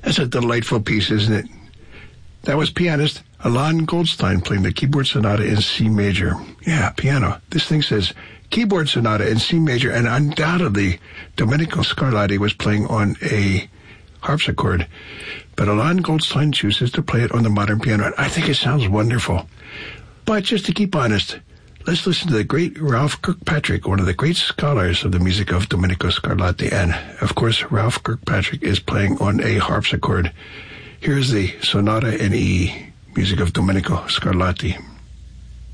That's a delightful piece, isn't it? That was pianist Alain Goldstein playing the keyboard sonata in C major. Yeah, piano. This thing says keyboard sonata in C major, and undoubtedly Domenico Scarlatti was playing on a harpsichord. But Alain Goldstein chooses to play it on the modern piano, and I think it sounds wonderful. But just to keep honest, let's listen to the great Ralph Kirkpatrick, one of the great scholars of the music of Domenico Scarlatti. And, of course, Ralph Kirkpatrick is playing on a harpsichord. Here's the Sonata in E, music of Domenico Scarlatti.